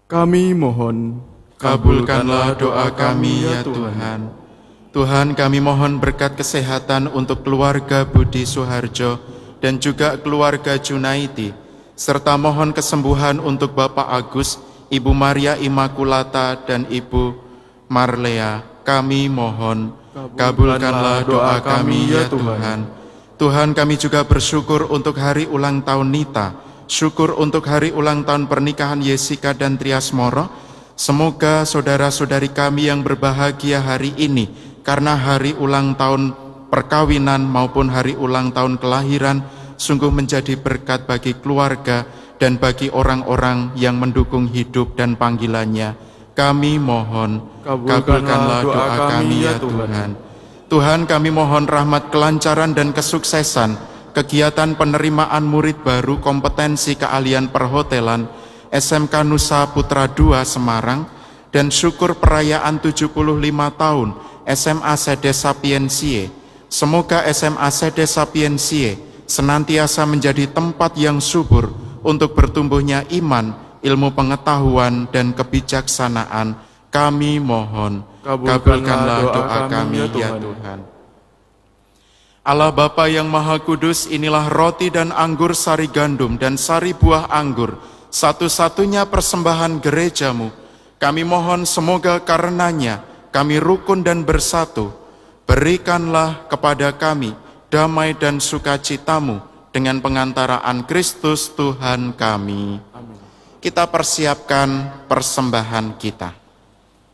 Kami mohon, Kabulkanlah doa kami ya Tuhan. Tuhan, kami mohon berkat kesehatan untuk keluarga Budi Suharjo dan juga keluarga Junaidi, serta mohon kesembuhan untuk Bapak Agus, Ibu Maria Immaculata, dan Ibu Marlea. Kami mohon, kabulkanlah doa kami ya Tuhan. Tuhan, kami juga bersyukur untuk hari ulang tahun Nita, syukur untuk hari ulang tahun pernikahan Yesika dan Trias Moro. Semoga saudara-saudari kami yang berbahagia hari ini karena hari ulang tahun perkawinan maupun hari ulang tahun kelahiran sungguh menjadi berkat bagi keluarga dan bagi orang-orang yang mendukung hidup dan panggilannya. Kami mohon, kabulkanlah doa kami ya Tuhan. Tuhan, kami mohon rahmat kelancaran dan kesuksesan kegiatan penerimaan murid baru kompetensi keahlian perhotelan SMK Nusa Putra II Semarang, dan syukur perayaan 75 tahun SMA Sede Sapientiae. Semoga SMA Sede Sapientiae senantiasa menjadi tempat yang subur untuk bertumbuhnya iman, ilmu pengetahuan, dan kebijaksanaan. Kami mohon, kabulkanlah doa kami ya Tuhan. Allah Bapa yang Maha Kudus, inilah roti dan anggur sari gandum dan sari buah anggur, satu-satunya persembahan gerejamu. Kami mohon semoga karenanya kami rukun dan bersatu. Berikanlah kepada kami damai dan sukacitamu dengan pengantaraan Kristus Tuhan kami. Amin. Kita persiapkan persembahan kita.